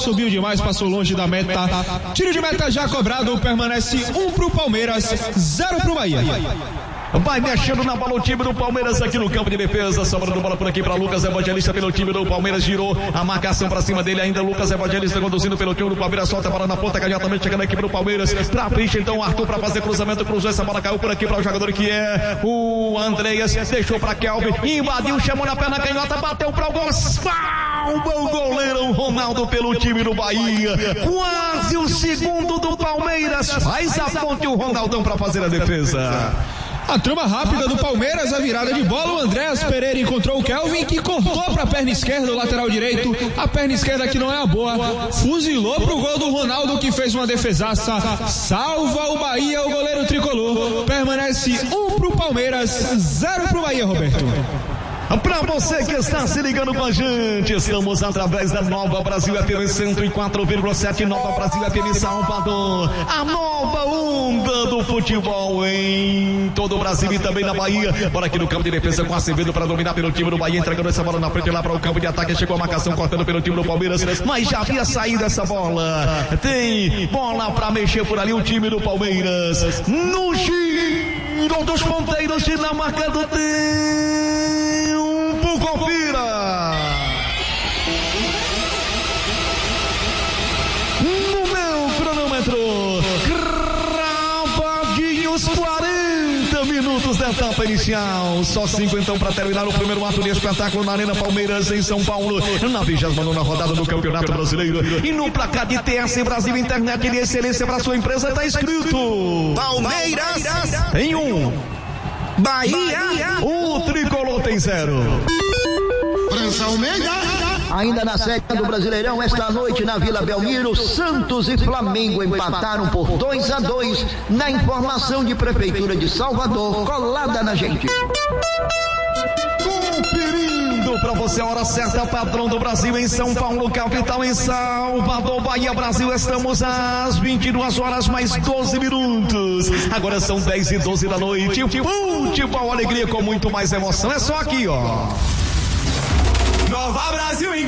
subiu demais, passou longe da meta. Tiro de meta já cobrado, permanece 1 pro Palmeiras, 0 pro Bahia. Vai mexendo na bola o time do Palmeiras aqui no campo de defesa, sobrando bola por aqui para Lucas Evangelista pelo time do Palmeiras, girou a marcação para cima dele ainda, Lucas Evangelista conduzindo pelo time do Palmeiras, solta a bola na ponta, imediatamente chegando a equipe do Palmeiras, pra frente então o Arthur para fazer cruzamento, cruzou essa bola, caiu por aqui para o jogador que é o Andreas, deixou para Kelvin, invadiu, chamou na perna canhota, bateu para o gol, salva o goleiro Ronaldo pelo time do Bahia, quase o segundo do Palmeiras, faz a ponte o Ronaldão para fazer a defesa. A trama rápida do Palmeiras, a virada de bola, o Andréas Pereira encontrou o Kelvin, que cortou para a perna esquerda, o lateral direito, a perna esquerda que não é a boa, fuzilou pro gol do Ronaldo, que fez uma defesaça, salva o Bahia, o goleiro tricolor, permanece 1 pro Palmeiras, 0 pro Bahia, Roberto. Pra você que está se ligando com a gente, estamos através da Nova Brasil FM 104,7, Nova Brasil FM Salvador, a nova onda do futebol em todo o Brasil e também na Bahia. Bora aqui no campo de defesa com Acevedo para dominar pelo time do Bahia, entregando essa bola na frente lá para o campo de ataque, chegou a marcação cortando pelo time do Palmeiras, mas já havia saído essa bola, tem bola para mexer por ali o time do Palmeiras, no giro dos ponteiros, Dinamarca do tempo, confira! No meu cronômetro, cravadinhos 40 minutos da etapa inicial. Só 5 então para terminar o primeiro ato de espetáculo na Arena Palmeiras em São Paulo, na 29ª rodada do Campeonato Brasileiro. E no placar de TS Brasil Internet de excelência para sua empresa está escrito: Palmeiras tem 1, Bahia, o tricolor tem 0. Ainda na série do Brasileirão, esta noite na Vila Belmiro, Santos e Flamengo empataram por 2-2 na informação de Prefeitura de Salvador, colada na gente. Conferindo para você a hora certa, padrão do Brasil em São Paulo, capital em Salvador, Bahia, Brasil, estamos às 22 horas mais 12 minutos. Agora são 10:12 da noite. Futebol, alegria com muito mais emoção. É só aqui, ó. Nova Brasil.